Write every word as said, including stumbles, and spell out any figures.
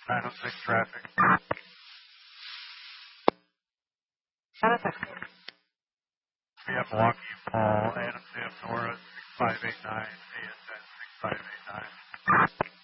nine oh six traffic. nine oh six. We have Milwaukee, Paul, Adam, Sam, Nora, six five eight nine, A S N six five eight nine.